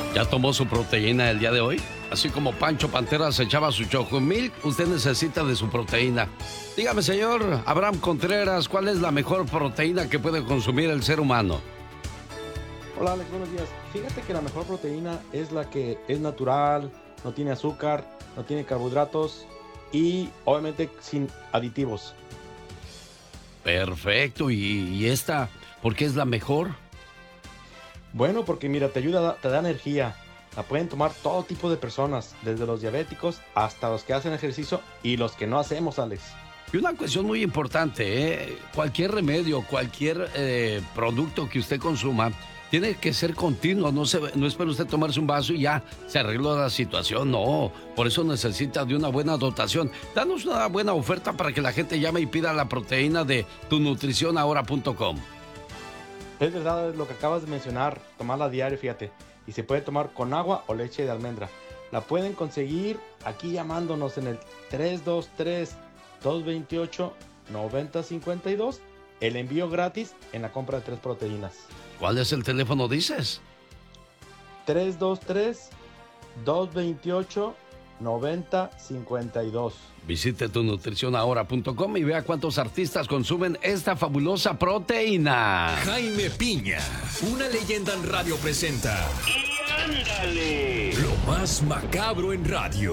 ¿Ya tomó su proteína el día de hoy? Así como Pancho Pantera se echaba su Chocomilk, usted necesita de su proteína. Dígame, señor Abraham Contreras, ¿cuál es la mejor proteína que puede consumir el ser humano? Hola Alex, buenos días. Fíjate que la mejor proteína es la que es natural, no tiene azúcar, no tiene carbohidratos y obviamente sin aditivos. Perfecto, ¿y esta por qué es la mejor? Bueno, porque mira, te ayuda, te da energía. La pueden tomar todo tipo de personas, desde los diabéticos hasta los que hacen ejercicio y los que no hacemos, Alex. Y una cuestión muy importante, cualquier remedio, cualquier producto que usted consuma, tiene que ser continuo, no espera usted tomarse un vaso y ya se arregló la situación, no, por eso necesita de una buena dotación. Danos una buena oferta para que la gente llame y pida la proteína de tunutricionahora.com. Es verdad lo que acabas de mencionar, tomarla a diario, fíjate, y se puede tomar con agua o leche de almendra. La pueden conseguir aquí llamándonos en el 323-228-9052, el envío gratis en la compra de 3 proteínas. ¿Cuál es el teléfono, dices? 323-228-9052. Visite tunutricionahora.com y vea cuántos artistas consumen esta fabulosa proteína. Jaime Piña, una leyenda en radio presenta. ¡Y ándale! Lo más macabro en radio.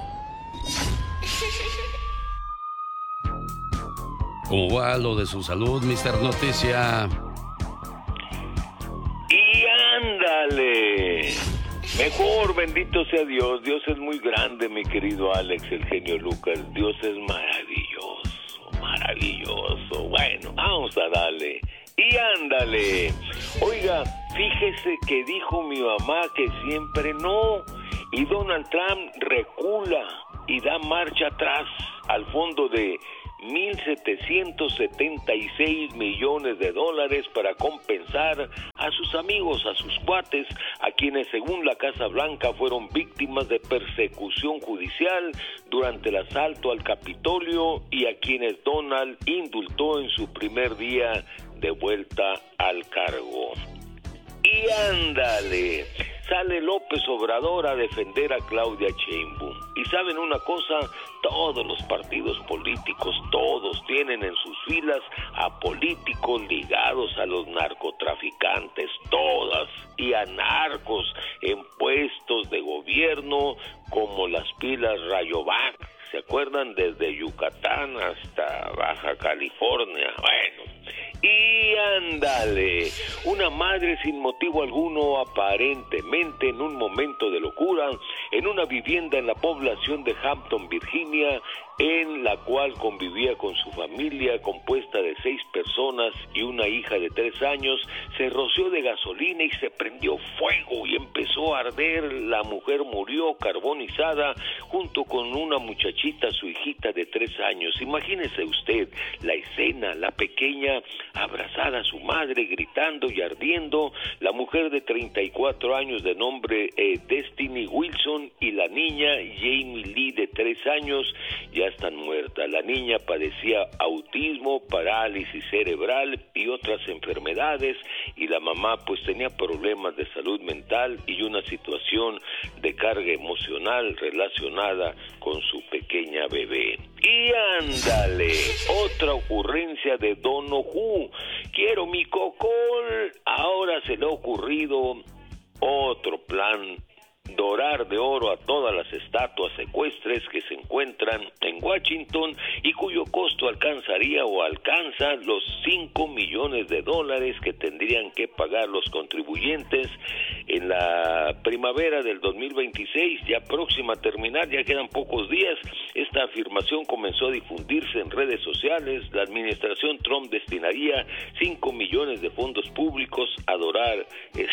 ¿Cómo va lo de su salud, Mr. Noticia? ¡Y ándale! Mejor, bendito sea Dios. Dios es muy grande, mi querido Alex, el genio Lucas. Dios es maravilloso, maravilloso. Bueno, vamos a darle. Y ándale. Oiga, fíjese que dijo mi mamá que siempre no. Y Donald Trump recula y da marcha atrás al fondo de $1,776 millones para compensar a sus amigos, a sus cuates, a quienes según la Casa Blanca fueron víctimas de persecución judicial durante el asalto al Capitolio y a quienes Donald indultó en su primer día de vuelta al cargo. Y ándale, sale López Obrador a defender a Claudia Sheinbaum. Y ¿saben una cosa? Todos los partidos políticos, todos tienen en sus filas a políticos ligados a los narcotraficantes, todas, y a narcos en puestos de gobierno como las pilas Rayovac. ¿Se acuerdan? Desde Yucatán hasta Baja California. Bueno, y ándale, una madre sin motivo alguno, aparentemente en un momento de locura, en una vivienda en la población de Hampton, Virginia, en la cual convivía con su familia compuesta de 6 personas y una hija de 3 años, se roció de gasolina y se prendió fuego y empezó a arder. La mujer murió carbonizada junto con una muchachita, su hijita de 3 años. Imagínese usted la escena, la pequeña abrazada a su madre, gritando y ardiendo, la mujer de 34 años de nombre Destiny Wilson y la niña Jamie Lee de 3 años ya están muertas. La niña padecía autismo, parálisis cerebral y otras enfermedades, y la mamá pues tenía problemas de salud mental y una situación de carga emocional relacionada con su pequeña bebé. Y ándale, otra ocurrencia de Don Ojú. Quiero mi cocol. Ahora se le ha ocurrido otro plan: dorar de oro a todas las estatuas ecuestres que se encuentran en Washington y cuyo costo alcanzaría o alcanza los $5 millones que tendrían que pagar los contribuyentes en la primavera del 2026, ya próxima a terminar, ya quedan pocos días. Esta afirmación comenzó a difundirse en redes sociales. La administración Trump destinaría $5 millones de fondos públicos a dorar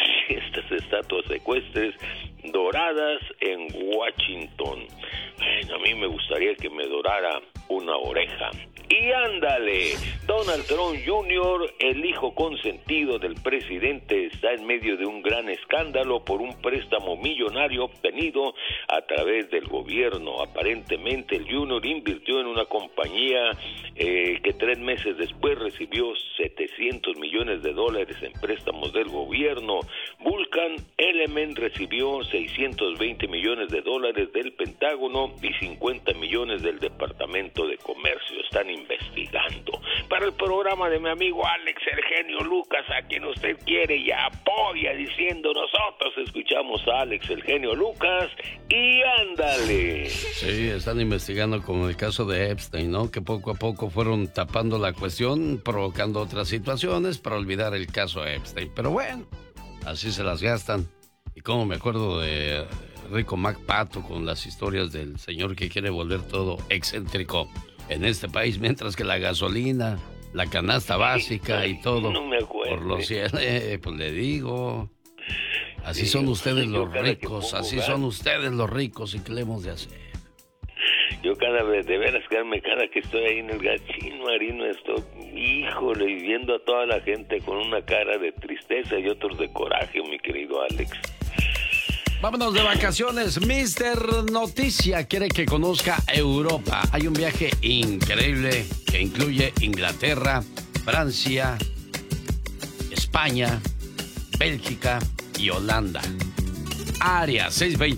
estas estatuas ecuestres doradas en Washington. Bueno, a mí me gustaría que me dorara una oreja. Y ándale, Donald Trump Jr., el hijo consentido del presidente, está en medio de un gran escándalo por un préstamo millonario obtenido a través del gobierno. Aparentemente el Jr. invirtió en una compañía que 3 meses después recibió $700 millones en préstamos del gobierno. Vulcan Yemen recibió $620 millones del Pentágono y 50 millones del Departamento de Comercio. Están investigando. Para el programa de mi amigo Alex el genio Lucas, a quien usted quiere y apoya, diciendo nosotros escuchamos a Alex el genio Lucas y ándale. Sí, están investigando como el caso de Epstein, ¿no? Que poco a poco fueron tapando la cuestión, provocando otras situaciones para olvidar el caso Epstein. Pero bueno, así se las gastan. Y como me acuerdo de Rico MacPato con las historias del señor que quiere volver todo excéntrico en este país, mientras que la gasolina, la canasta básica y todo no me acuerdo. Por los cielos, pues le digo. Así son ustedes los ricos, así son ustedes los ricos. ¿Y qué le hemos de hacer? Yo cada vez, de veras, cada que estoy ahí en el Gachín Marino, estoy, híjole, y viendo a toda la gente con una cara de tristeza y otros de coraje, mi querido Alex. Vámonos de vacaciones. Mr. Noticia quiere que conozca Europa. Hay un viaje increíble que incluye Inglaterra, Francia, España, Bélgica y Holanda. Área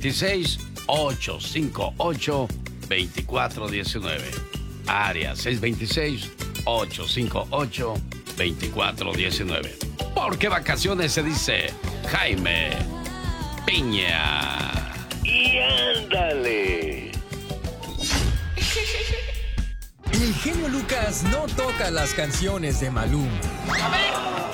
626-858-2419. Área 626-858-2419. Porque vacaciones se dice Jaime Piña. Y ándale. El genio Lucas no toca las canciones de Maluma. A ver,